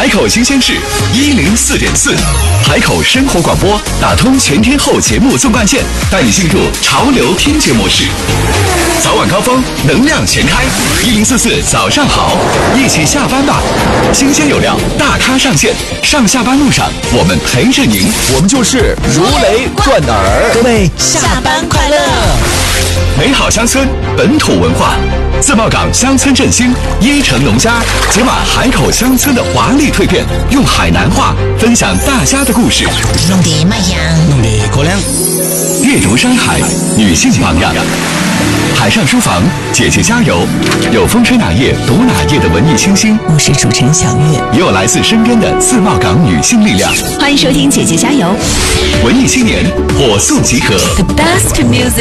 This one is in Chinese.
海口新鲜事104.4，海口生活广播打通全天候节目纵贯线，带你进入潮流听觉模式。早晚高峰，能量全开，1044早上好，一起下班吧。新鲜有料，大咖上线，上下班路上我们陪着您，我们就是如雷贯耳。 各位下班快乐！ 美好乡村，本土文化。自贸港乡村振兴，1城农家解码海口乡村的华丽蜕变，用海南话分享大家的故事。 弄得卖香， 弄得过凉。 阅读山海，女性榜样。海上书房，姐姐加油！有风吹哪页读哪页的文艺清新， 我是主持人小月， 也有来自身边的自贸港女性力量。 欢迎收听姐姐加油， 文艺青年火速集合 The best music